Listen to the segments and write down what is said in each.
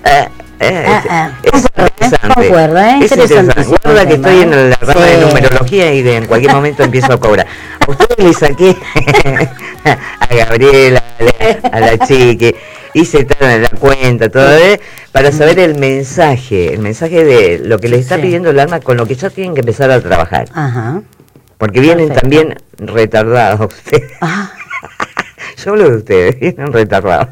Concuerdo, es interesante. Guarda que estoy en la rama de numerología y en cualquier momento empiezo a cobrar. A ustedes les saqué a Gabriela, a la chique, hice toda la cuenta, todo para saber el mensaje de lo que les está pidiendo el alma, con lo que ya tienen que empezar a trabajar. Ajá. Porque vienen también retardados ustedes. Yo hablo de ustedes, vienen retardados.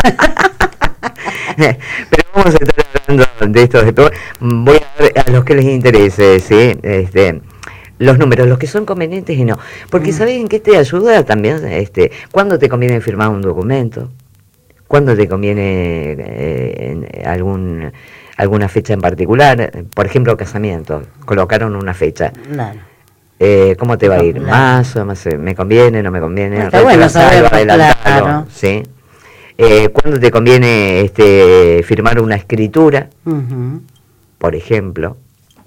Pero vamos a estar hablando de esto después. Voy a ver a los que les interese, ¿sí? Los números, los que son convenientes y no. Porque ¿sabés en qué te ayuda también? ¿Cuándo te conviene firmar un documento? ¿Cuándo te conviene alguna fecha en particular? Por ejemplo, casamiento. Colocaron una fecha. Claro. ¿Cómo te va a ir? ¿Más o más? ¿Me conviene? ¿No me conviene? Está bueno saberlo, adelantarlo, claro. ¿sí? ¿Cuándo te conviene firmar una escritura? Por ejemplo.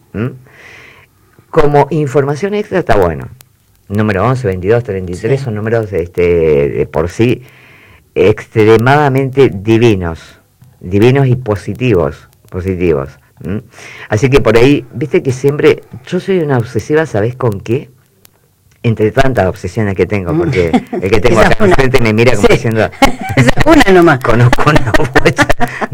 Como información extra está bueno. Número 11, 22, 33 son números de por sí extremadamente divinos y positivos. Así que por ahí, viste que siempre, yo soy una obsesiva, ¿sabés con qué? Entre tantas obsesiones que tengo, porque el que tengo acá enfrente me mira como diciendo, esa es una nomás. Conozco una bocha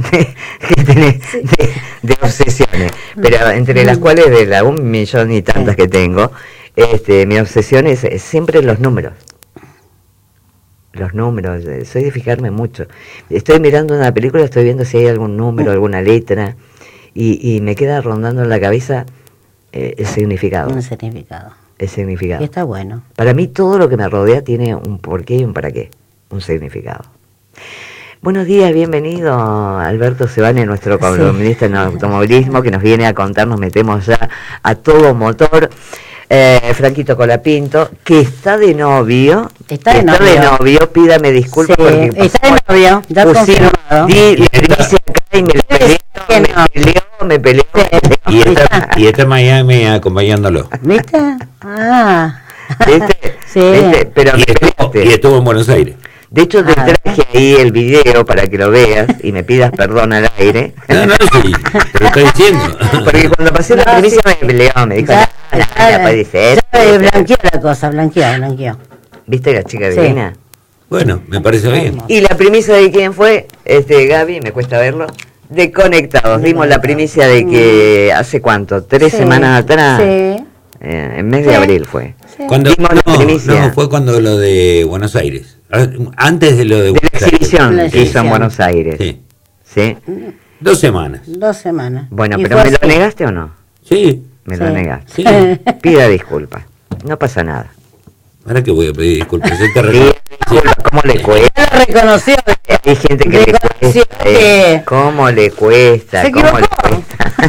de obsesiones, pero entre las cuales de la 1.000.000 y tantas que tengo, mi obsesión es siempre los números. Los números, soy de fijarme mucho. Estoy mirando una película, estoy viendo si hay algún número, alguna letra, y me queda rondando en la cabeza el significado. Un significado. El significado. Y está bueno. Para mí todo lo que me rodea tiene un porqué y un para qué, un significado. Buenos días, bienvenido Alberto Sebane, nuestro columnista en automovilismo, que nos viene a contar, nos metemos ya a todo motor. Franquito Colapinto, que está de novio. Está de novio, pídame disculpas porque está de novio, ya confirmado. Di primicia acá y me peleó. Y está en Miami acompañándolo. ¿Viste? ¿Viste? Sí. ¿Viste? Pero y estuvo en Buenos Aires. De hecho, te traje ahí el video para que lo veas y me pidas perdón al aire. No, sí, te lo estoy diciendo. Porque cuando pasé la primicia me peleó, me dijo, ya puede ser. Ya blanqueó la cosa, blanqueó. ¿Viste la chica divina? Bueno, me parece bien. Y la primicia de quién fue, Gaby, me cuesta verlo, de Conectados. Dimos la primicia de que hace cuánto, 3 semanas atrás, en mes de abril fue. Cuando fue cuando lo de Buenos Aires. Antes de lo de Buenos la exhibición que hizo en Buenos Aires. Sí. 2 semanas. 2 semanas. Bueno, pero ¿me lo negaste o no? Sí. Me lo negaste. Sí. Pida disculpas. No pasa nada. ¿Ahora que voy a pedir disculpas? ¿Cómo le cuesta? Ya lo reconoció. Hay gente que le cuesta. ¿Cómo le cuesta? Se ¿Cómo le equivocó. cuesta?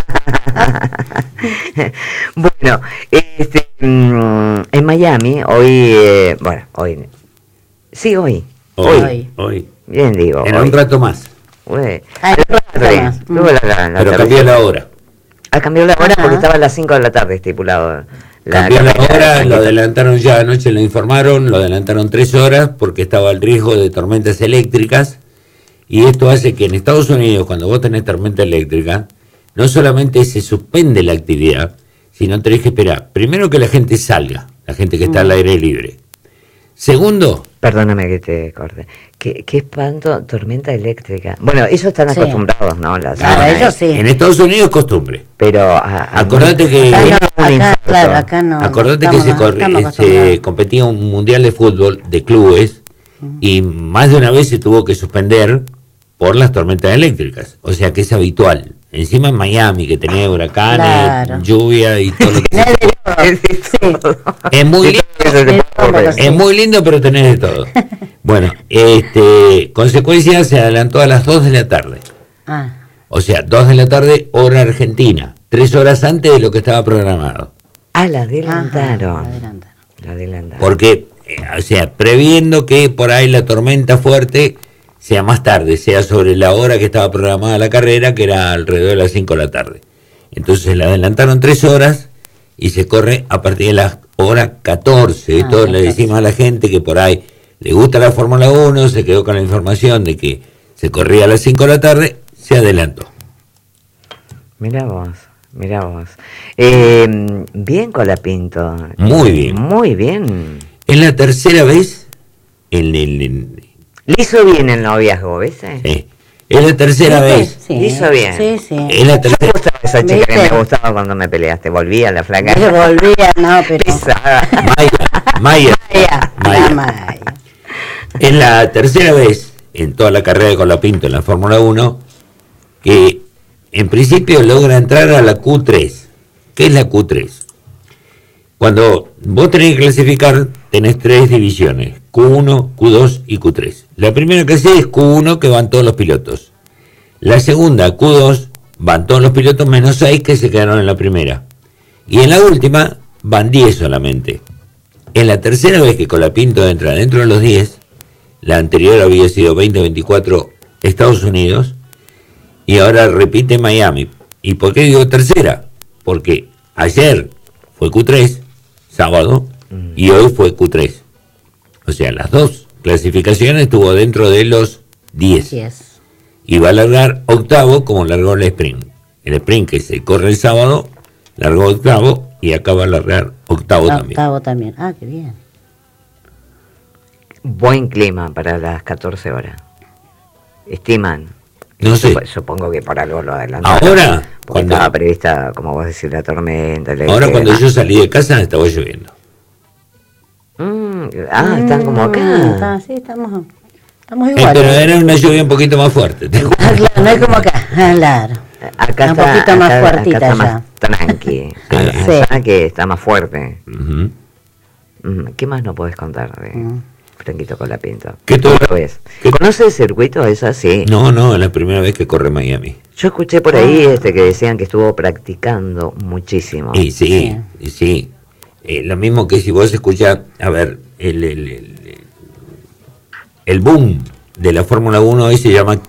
Bueno, en Miami, hoy. Sí, hoy. Bien digo. En un rato más. Pero cambió la hora. Cambió la hora porque estaba a las 5 de la tarde estipulado. Cambió la hora, lo adelantaron ya anoche, lo informaron, lo adelantaron 3 horas porque estaba el riesgo de tormentas eléctricas. Y esto hace que en Estados Unidos, cuando vos tenés tormenta eléctrica, no solamente se suspende la actividad, sino tenés que esperar. Primero que la gente salga, la gente que está al aire libre. Segundo... Perdóname que te corte. ¿Qué espanto? Tormenta eléctrica. Bueno, ellos están acostumbrados, ¿no? Ellos sí. En Estados Unidos es costumbre. Pero... acordate que... Acá no. Acordate que se competía un mundial de fútbol de clubes y más de una vez se tuvo que suspender por las tormentas eléctricas. O sea que es habitual. Encima en Miami, que tenía huracanes, lluvia y todo lo que es muy lindo, pero tenés de todo. Bueno, consecuencia se adelantó a las 2 de la tarde. O sea, 2 de la tarde, hora argentina. 3 horas antes de lo que estaba programado. La adelantaron. La adelantaron. Porque, previendo que por ahí la tormenta fuerte sea más tarde, sea sobre la hora que estaba programada la carrera, que era alrededor de las 5 de la tarde. Entonces la adelantaron 3 horas y se corre a partir de las horas 14. Todos le decimos a la gente que por ahí le gusta la Fórmula 1, se quedó con la información de que se corría a las 5 de la tarde, se adelantó. Mirá vos. Bien Colapinto. Muy bien. Muy bien. Es la tercera vez Le hizo bien el noviazgo, ¿ves? Sí. Es la tercera vez. Sí, hizo bien. Sí. Es la Me tercera. gustaba esa chica que ¿Viste? me gustaba cuando me peleaste. Volvía la flaca. Se volvía, no, pero... Pesada. Maya. La Maya. Es la tercera vez en toda la carrera de Colapinto en la Fórmula 1 que en principio logra entrar a la Q3. ¿Qué es la Q3? Cuando vos tenés que clasificar, tenés 3 divisiones, Q1, Q2 y Q3. La primera que sé es Q1, que van todos los pilotos. La segunda, Q2, van todos los pilotos menos 6 que se quedaron en la primera. Y en la última, van 10 solamente. Es la tercera vez que Colapinto entra dentro de los 10. La anterior había sido 2024 Estados Unidos. Y ahora repite Miami. ¿Y por qué digo tercera? Porque ayer fue Q3, sábado, y hoy fue Q3. O sea, las dos clasificaciones estuvo dentro de los 10. Yes. Y va a largar octavo como largó el sprint. El sprint que se corre el sábado, largó octavo y acaba de largar octavo también. Octavo también. Ah, qué bien. Buen clima para las 14 horas. Estiman. No sé. Supongo que por algo lo adelantaron. Ahora, porque cuando, estaba prevista, como vos decís, la tormenta. ahora cuando yo salí de casa estaba lloviendo. Están como acá. Sí, estamos iguales. Pero era una lluvia un poquito más fuerte. Claro, no es como acá. Claro. Acá Un está, poquito más acá fuertita está ya. más tranqui. Sí. Allá que está más fuerte. Ujú. ¿Qué más no podés contar de Franquito Colapinto? ¿Qué ¿Cómo todo- lo ves? qué- ¿Conoces el circuito? ¿Es así? No, es la primera vez que corre Miami. Yo escuché por ahí que decían que estuvo practicando muchísimo. Y sí. Lo mismo que si vos escuchás, a ver, el boom de la Fórmula 1 hoy se llama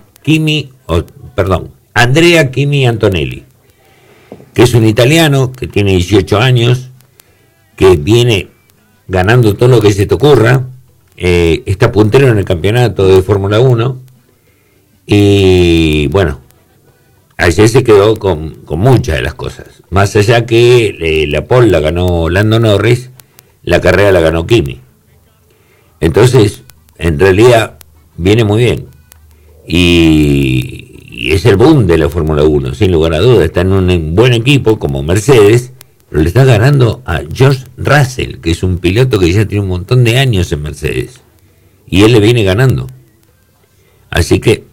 Andrea Kimi Antonelli, que es un italiano que tiene 18 años, que viene ganando todo lo que se te ocurra, está puntero en el campeonato de Fórmula 1, y bueno, ayer se quedó con muchas de las cosas. Más allá que la pole la ganó Lando Norris, la carrera la ganó Kimi. Entonces, en realidad, viene muy bien. Y es el boom de la Fórmula 1, sin lugar a dudas. Está en un buen equipo como Mercedes, pero le está ganando a George Russell, que es un piloto que ya tiene un montón de años en Mercedes. Y él le viene ganando. Así que...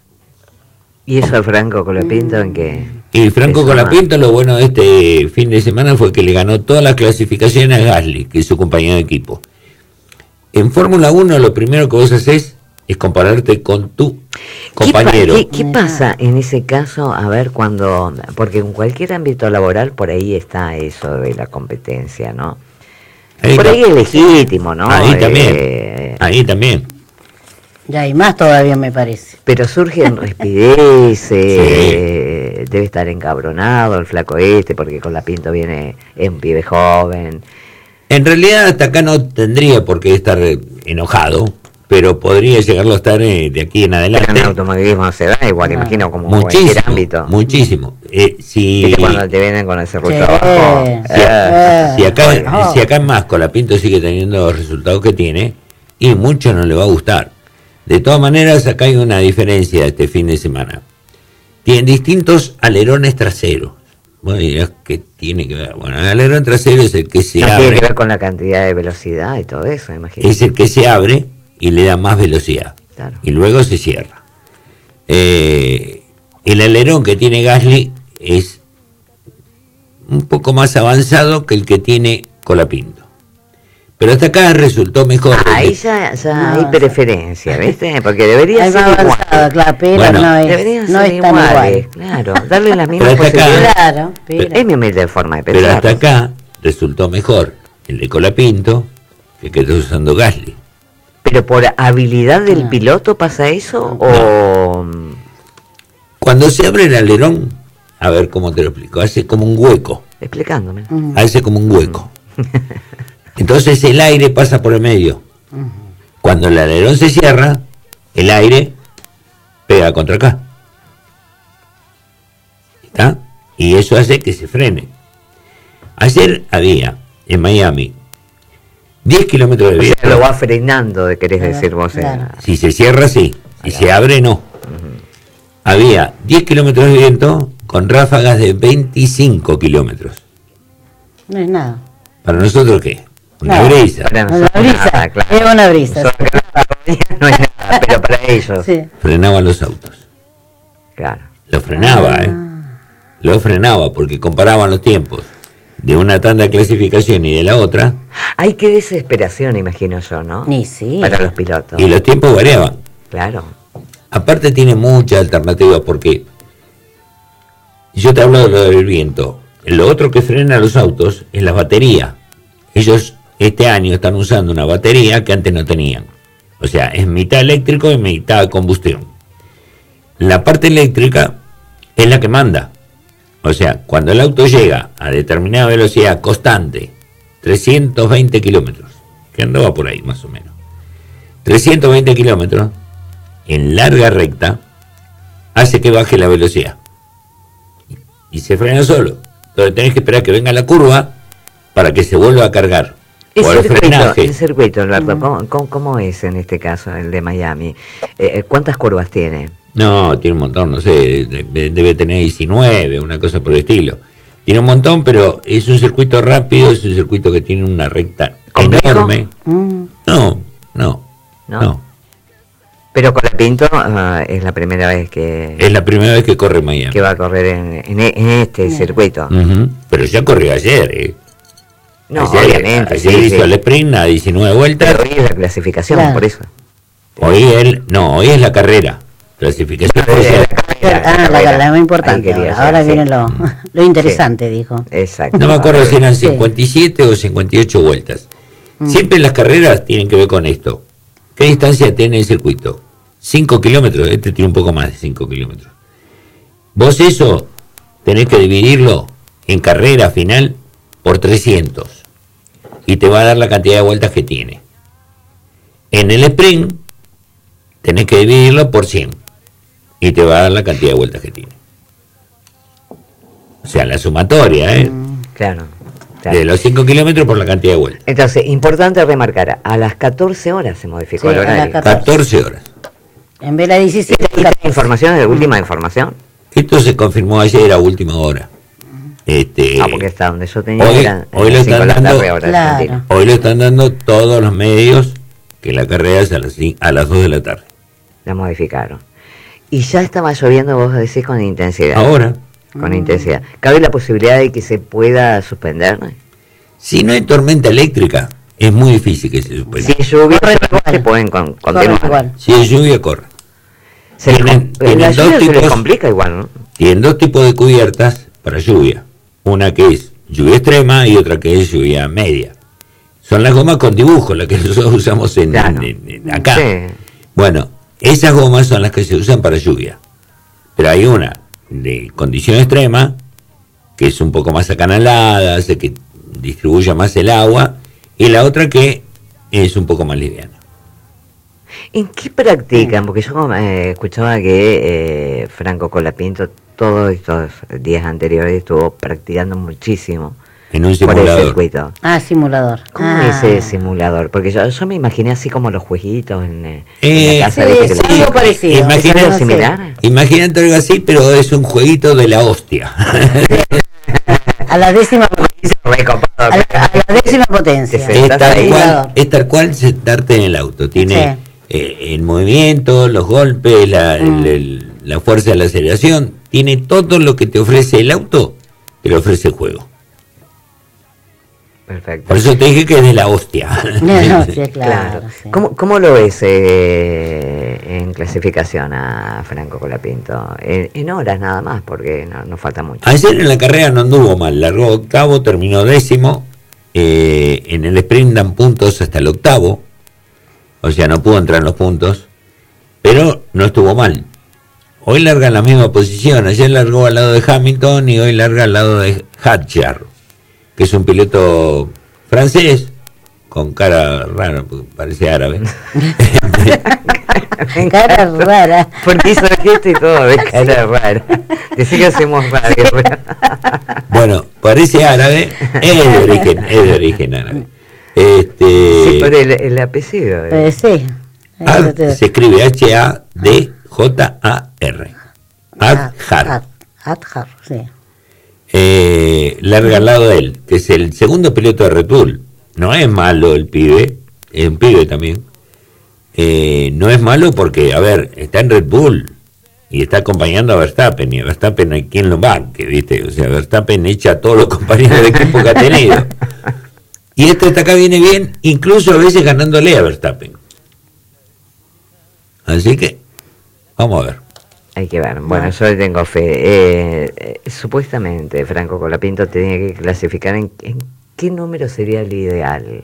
¿Y eso Franco Colapinto en qué? Y Franco Eso Colapinto, lo bueno de este fin de semana fue que le ganó todas las clasificaciones a Gasly, que es su compañero de equipo. En Fórmula 1 lo primero que vos haces es compararte con tu compañero. ¿Qué pasa en ese caso? A ver, porque en cualquier ámbito laboral por ahí está eso de la competencia, ¿no? Por ahí es legítimo, ¿no? Ahí también. Ya hay más todavía, me parece. Pero surgen rispideces, debe estar encabronado el flaco porque Colapinto es un pibe joven. En realidad hasta acá no tendría por qué estar enojado, pero podría llegarlo a estar de aquí en adelante. Pero en el automovilismo se da igual, imagino, como en cualquier ámbito. Muchísimo. ¿Viste cuando te vienen con ese ruido Sí. abajo? Si acá en más Colapinto sigue teniendo los resultados que tiene, y mucho no le va a gustar. De todas maneras, acá hay una diferencia este fin de semana. Tienen distintos alerones traseros. Bueno, dirás, ¿qué tiene que ver? Bueno, el alerón trasero es el que se abre. Tiene que ver con la cantidad de velocidad y todo eso, imagino. Es el que se abre y le da más velocidad. Claro. Y luego se cierra. El alerón que tiene Gasly es un poco más avanzado que el que tiene Colapinto. Pero hasta acá resultó mejor. Ahí ya hay preferencia, ¿viste? Porque debería Hay ser más igual. avanzado, claro, pero Bueno, no Deberían es, no ser es tan iguales, igual. claro. Darle las mismas Pero hasta acá- posibilidades. Claro, pero... Es mi humilde forma de Pero pensar. hasta acá resultó mejor el de Colapinto que el que está usando Gasly. ¿Pero por habilidad del piloto pasa eso? ¿O...? Cuando se abre el alerón, a ver cómo te lo explico, hace como un hueco. Explicándome. Hace como un hueco. Entonces el aire pasa por el medio. Cuando el alerón se cierra, el aire pega contra acá. eso hace que se frene. Ayer había en Miami 10 kilómetros de viento. O sea, lo va frenando, querés decir vos. Claro. Si se cierra, sí. Si se abre, no. Había 10 kilómetros de viento con ráfagas de 25 kilómetros. No es nada. ¿Para nosotros qué? Una Nada. brisa. Para Una nosotros brisa. nada, claro. Es una brisa. Nosotros acá no es nada, pero para ellos. Sí. Frenaban los autos. Claro. Lo frenaba, Lo frenaba porque comparaban los tiempos de una tanda de clasificación y de la otra, Ay, qué desesperación, imagino yo, ¿no? Ni sí. Para los pilotos. y los tiempos variaban. Claro. Aparte tiene muchas alternativas porque yo te hablo de lo del viento. Lo otro que frena los autos es la batería. Ellos este año están usando una batería que antes no tenían. O sea, es mitad eléctrico y mitad combustión. La parte eléctrica es la que manda. O sea, cuando el auto llega a determinada velocidad constante, 320 kilómetros, que andaba por ahí más o menos, 320 kilómetros, en larga recta, hace que baje la velocidad. Y se frena solo. Entonces tenés que esperar que venga la curva para que se vuelva a cargar. Por el frenaje. El circuito, Alberto, ¿cómo es en este caso, el de Miami? ¿Cuántas curvas tiene? No, tiene un montón, no sé, debe tener 19, una cosa por el estilo. Tiene un montón, pero es un circuito rápido, es un circuito que tiene una recta ¿Complejo? enorme. Mm. No. Pero Colapinto es la primera vez que Es la primera vez que corre Miami. va a correr en este circuito. Ujú. Pero ya corrió ayer, No, ayer, obviamente. Ayer sí, hizo sí. el sprint a 19 vueltas. Pero hoy es la clasificación, Claro. por eso. Hoy es la carrera. Clasificación. Hoy es la La más importante. Ahí quería Ahora ser, viene sí. lo interesante, dijo. Exacto. No me acuerdo si eran Sí. 57 o 58 vueltas. Siempre las carreras tienen que ver con esto. ¿Qué distancia tiene el circuito? 5 kilómetros. Este tiene un poco más de 5 kilómetros. Vos eso tenés que dividirlo en carrera final por 300. Y te va a dar la cantidad de vueltas que tiene. En el sprint tenés que dividirlo por 100. Y te va a dar la cantidad de vueltas que tiene. O sea, la sumatoria, Claro. de los 5 kilómetros por la cantidad de vueltas. Entonces, importante remarcar, a las 14 horas se modificó Sí, el a las horario. 14 horas. En vez de la 17, ¿Esta información es la última información? Esto se confirmó ayer a última hora. Porque hasta donde yo tenía hoy- eran hoy lo 5 de la están tarde, dando- hora Claro. argentina. Hoy lo están dando todos los medios que la carrera es a las 2 de la tarde. La modificaron. Y ya estaba lloviendo, vos decís, con intensidad. Ahora, Con intensidad. ¿Cabe la posibilidad de que se pueda suspender? si no hay tormenta eléctrica, es muy difícil que se suspenda. Si lluvia, Corre solamente igual. pueden corre continuar. igual. Si hay lluvia, corre. Se les Tienen- la tienen lluvia dos se les tipos- complica igual, ¿no? Tienen dos tipos de cubiertas para lluvia. Una que es lluvia extrema y otra que es lluvia media. Son las gomas con dibujo, las que nosotros usamos Claro. en acá. Sí. Bueno, esas gomas son las que se usan para lluvia. Pero hay una de condición extrema, que es un poco más acanalada, hace que distribuya más el agua, y la otra que es un poco más liviana. ¿En qué practican? Porque yo escuchaba que Franco Colapinto todos estos días anteriores estuvo practicando muchísimo En un por el simulador. circuito. Simulador. ¿Cómo es ese simulador? Porque yo me imaginé así como los jueguitos en Eh, la casa sí, de es algo parecido. ¿Es algo no sé. similar? Imagínate algo así, pero es un jueguito de la hostia. A la décima, Recopado. a la décima potencia. Sí, es, tal ahí. cual, es tal cual sentarte en el auto. Tiene el movimiento, los golpes, la fuerza de la aceleración. Tiene todo lo que te ofrece el auto, te lo ofrece el juego. Perfecto. Por eso te dije que es de la hostia. No, sí, Claro. claro. sí. ¿Cómo lo ves en clasificación a Franco Colapinto? En horas nada más, porque no falta mucho. Ayer en la carrera no anduvo mal, largó octavo, terminó décimo, en el sprint dan puntos hasta el octavo, o sea, no pudo entrar en los puntos, pero no estuvo mal. Hoy larga en la misma posición, ayer largó al lado de Hamilton y hoy larga al lado de Hadjar, que es un piloto francés, con cara rara, porque parece árabe. Cara rara. Porque hizo el gesto y todo de cara rara. Decí que hacemos radio. Bueno, parece árabe, es de origen árabe. Sí, por el apellido. Sí. Se escribe H-A-D-J-A-R. Adhar. Adhar, sí. Larga al lado de él, que es el segundo piloto de Red Bull. No es malo el pibe, es un pibe también. No es malo porque, a ver, está en Red Bull y está acompañando a Verstappen, y a Verstappen hay quien lo banque, ¿viste? O sea, Verstappen echa a todos los compañeros de equipo que ha tenido. Y este hasta acá viene bien, incluso a veces ganándole a Verstappen. Así que, vamos a ver. Hay que ver. Bueno, yo le tengo fe. Supuestamente Franco Colapinto tenía que clasificar en qué número sería el ideal.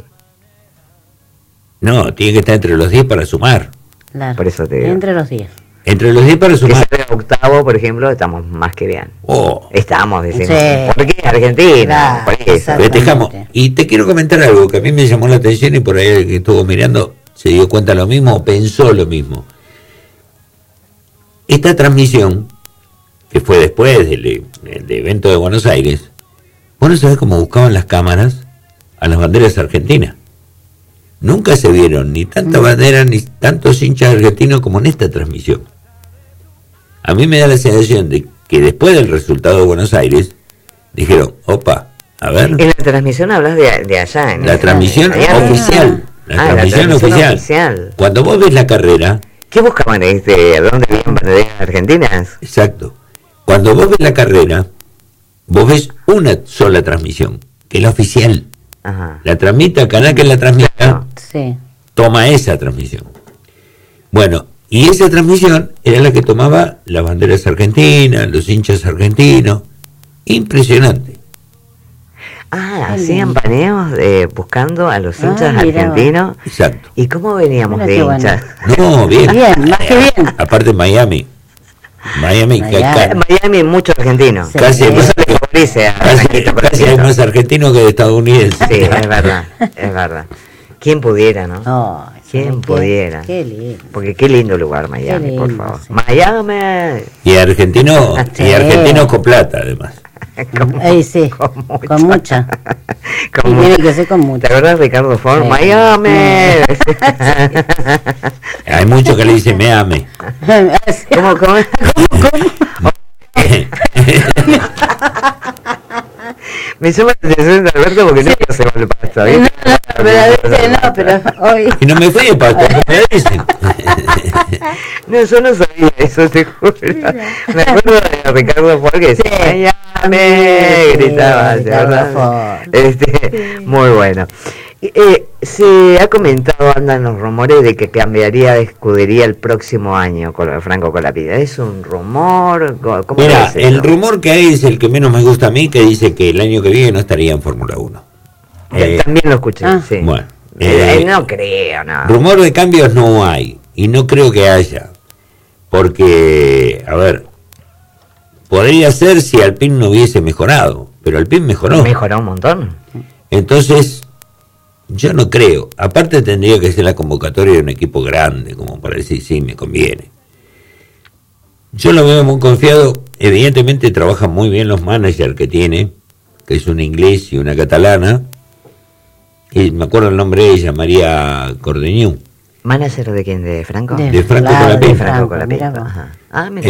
No, tiene que estar entre los 10 para sumar. Claro. Por eso te digo. Entre los 10. Entre los 10 para Que sumar. sea de octavo, por ejemplo, estamos más que bien. Oh, Estamos, decimos. Sí. ¿Por qué Argentina? Claro, Por eso. exactamente. festejamos. Y te quiero comentar algo que a mí me llamó la atención y por ahí el que estuvo mirando se dio cuenta lo mismo o pensó lo mismo. Esta transmisión, que fue después del evento de Buenos Aires, vos no sabés cómo buscaban las cámaras a las banderas argentinas. Nunca se vieron ni tantas banderas ni tantos hinchas argentinos como en esta transmisión. A mí me da la sensación de que después del resultado de Buenos Aires, dijeron, opa, a ver, En la transmisión hablas de allá. En la transmisión oficial. La transmisión oficial. Cuando vos ves la carrera, ¿Qué buscaban? ¿Dónde habían banderas argentinas? exacto, cuando vos ves la carrera, vos ves una sola transmisión, que es la oficial. Ajá. La transmite el canal que la transmita, Claro. Sí. toma esa transmisión. Bueno, y esa transmisión era la que tomaba las banderas argentinas, los hinchas argentinos. Impresionante. Hacían paneos buscando a los hinchas mira. argentinos. Exacto. ¿Y cómo veníamos Mira de qué bueno. hinchas? No, bien. Bien, más que bien. Aparte Miami, Miami. Miami, mucho argentino. Sí. casi, Eso le favorece a Franquito casi hay Colapinto. más argentinos que estadounidenses. Sí, es verdad, es verdad. ¿Quién pudiera, no? Oh, ¿Quién pudiera? Qué lindo. Porque qué lindo lugar Miami, Qué por lindo, favor. sí. Miami. Y argentinos, Sí. y argentinos con plata, además. Ahí sí, Con con mucha. Con Y tiene mucha. que ser con ¿Te mucha. acuerdas de Ricardo Ford? Sí. Miami. Hay muchos que le dicen me ame. ¿Cómo? Me llama la atención de Alberto porque nunca se me pasa. No, pero a veces no, pero hoy. Y no me fui de pasto, me dicen. No, yo no sabía eso, te juro. Me acuerdo de Ricardo Ford que decía Sí. Miami, gritaba, Ricardo ¿verdad? Ford. Muy bueno. Se ha comentado, andan los rumores de que cambiaría de escudería el próximo año con Franco Colapinto. ¿Es un rumor? ¿Cómo Mira, es eso? el rumor que hay es el que menos me gusta a mí, que dice que el año que viene no estaría en Fórmula 1. También lo escuché, sí. Bueno, No creo, no. rumor de cambios no hay, y no creo que haya, porque, a ver, podría ser si Alpine no hubiese mejorado, pero Alpine mejoró. Mejoró un montón. Entonces, yo no creo. Aparte tendría que ser la convocatoria de un equipo grande, como para decir, sí, me conviene. Yo lo veo muy confiado. Evidentemente trabajan muy bien los managers que tiene, que es un inglés y una catalana. Y me acuerdo el nombre de ella, María Cordeñú. ¿Manager de quién? ¿De Franco? De Franco claro, Colapinto. De de Franco Franco, Colapinto. mirá vos. Ajá. Mira.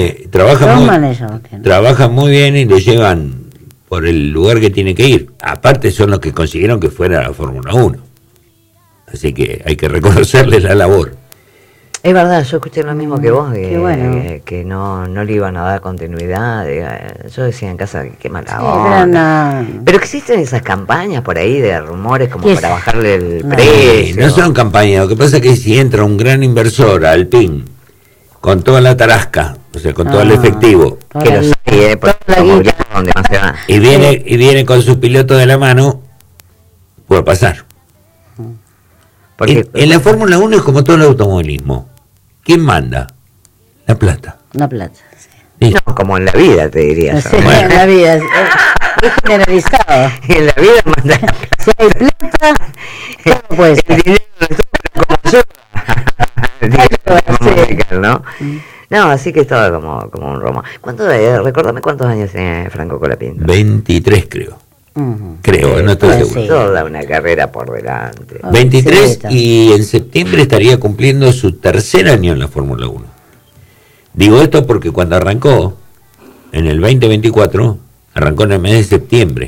Trabajan muy bien y lo llevan por el lugar que tiene que ir. Aparte son los que consiguieron que fuera a la Fórmula 1. Así que hay que reconocerles la labor. Es verdad, yo escuché lo mismo que vos, Qué bueno. que no le iban a dar continuidad. Yo decía en casa, qué mala Sí, onda. pero no. Pero existen esas campañas por ahí de rumores como ¿Qué para es? bajarle el No. precio. No son campañas, lo que pasa es que si entra un gran inversor al PIN con toda la tarasca, o sea, con todo el efectivo, Que los hay, por Toda la como guita. donde no se va. y viene con su piloto de la mano, puede pasar. Porque En la Fórmula 1 es como todo el automovilismo. ¿Quién manda? La plata. Una plata. Sí. Listo. no, como en la vida, te diría. Sí, yo. Bueno. en la vida es generalizado. En la vida manda Si hay plata, todo puede el ser. dinero de todo, pero como yo. Sí, No, así que estaba como un romo. Recordame cuántos años tiene Franco Colapinto. 23 creo. Creo, no estoy seguro. Sí. Toda una carrera por delante. 23 Sí, y en septiembre estaría cumpliendo su tercer año en la Fórmula 1. Digo esto porque cuando arrancó, en el 2024, arrancó en el mes de septiembre.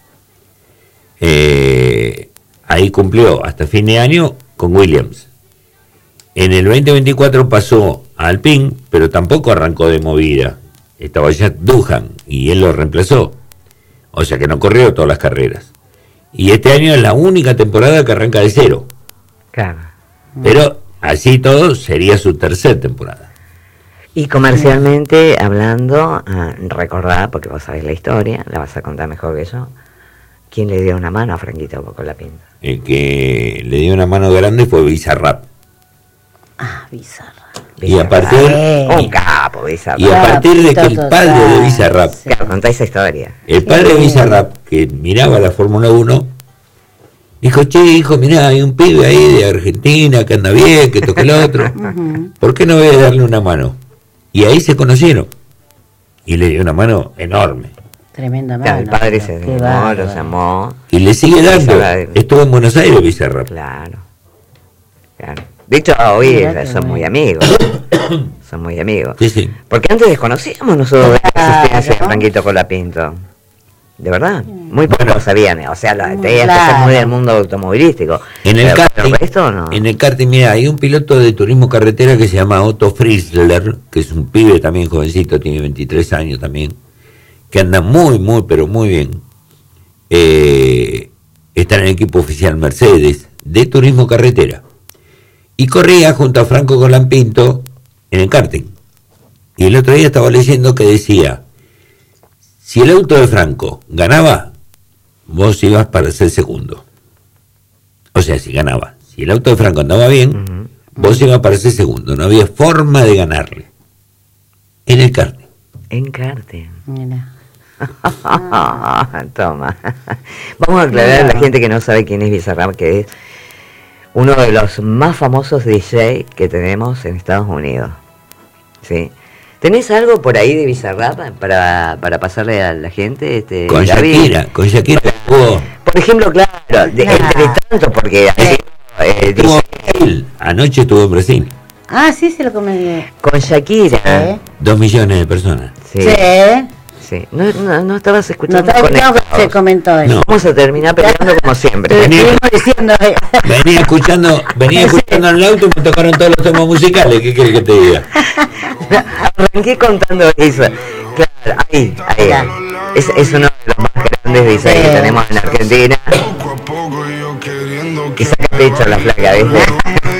Ahí cumplió hasta fin de año con Williams. En el 2024 pasó a Alpine, pero tampoco arrancó de movida. Estaba ya Doohan y él lo reemplazó. O sea que no corrió todas las carreras. Y este año es la única temporada que arranca de cero. Claro. Pero así todo sería su tercera temporada. Y comercialmente hablando, recordá, porque vos sabés la historia, la vas a contar mejor que yo, ¿quién le dio una mano a Franquito Colapinto? El que le dio una mano grande fue Bizarrap. Bizarra. Y a partir, Un capo, Bizarrap. y a partir de que el padre de Bizarrap, Claro, contá esa historia. el padre de Bizarrap, que miraba la Fórmula 1, dijo, che, hijo, mirá, hay un pibe ahí de Argentina que anda bien, que toca el otro. ¿Por qué no voy a darle una mano? Y ahí se conocieron. Y le dio una mano enorme. Tremenda Claro, mano. el padre se Qué enamoró, bárbaro. los amó. Y le sigue dando. Bizarrap. Estuvo en Buenos Aires Bizarrap. Claro. De hecho, hoy Mirá qué son bueno. muy amigos. Son muy amigos. Sí, sí. Porque antes desconocíamos nosotros la existencia de Claro. Franquito Colapinto. De verdad. Muy pocos lo sabían. O sea, tenías que ser Claro. muy del mundo automovilístico. En el Pero karting, esto no. en el karting, mira, hay un piloto de turismo carretera que se llama Otto Friesler, que es un pibe también jovencito, tiene 23 años también, que anda muy, pero muy bien. Está en el equipo oficial Mercedes de turismo carretera. Y corría junto a Franco Colapinto en el karting. Y el otro día estaba leyendo que decía, si el auto de Franco ganaba, vos ibas para ser segundo. O sea, si ganaba. Si el auto de Franco andaba bien, vos ibas para ser segundo. No había forma de ganarle. En el karting. En karting. Mira. Toma. Vamos a aclarar a la gente que no sabe quién es Bizarrap, que es uno de los más famosos DJ que tenemos en Estados Unidos. ¿Sí? ¿Tenés algo por ahí de Bizarrap para pasarle a la gente? Con Gaby? Shakira jugó. Por ejemplo, claro, entre tanto, porque Estuvo en Brasil. Anoche estuvo en Brasil. Sí, se lo comenté. con Shakira. 2 millones de personas. Sí. Sí. Sí. No estabas No escuchando estaba escuchando que conectados. se comentó eso. No. Vamos a terminar peleando como siempre. Estuvimos diciendo. Venía escuchando en el auto y me tocaron todos los temas musicales. ¿Qué querés que te diga? Arranqué contando eso. Claro, ahí. Es uno de los más grandes DJs que tenemos en Argentina. Poco a poco yo queriendo Y saca pecho la flaca, ¿viste?